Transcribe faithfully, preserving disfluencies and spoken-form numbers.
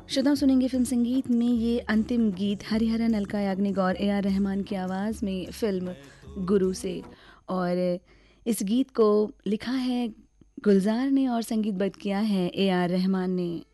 श्रोताओं, सुनेंगे फिल्म संगीत में ये अंतिम गीत हरिहरन, अलका याग्निक और ए आर रहमान की आवाज़ में फिल्म गुरु से। और इस गीत को लिखा है गुलजार ने और संगीतबद्ध किया है ए आर रहमान ने।